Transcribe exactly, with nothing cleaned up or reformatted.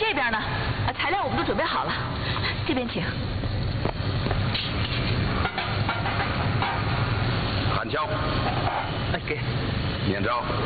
这边呢，材料我们都准备好了，这边请。 喊敲。 哎，给。 念招。